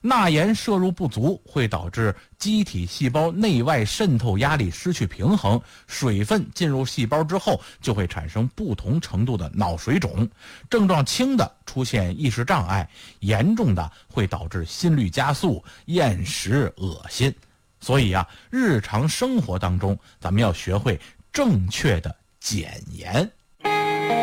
钠盐摄入不足会导致机体细胞内外渗透压力失去平衡，水分进入细胞之后就会产生不同程度的脑水肿，症状轻的出现意识障碍，严重的会导致心率加速、厌食、恶心。所以日常生活当中咱们要学会正确的减盐。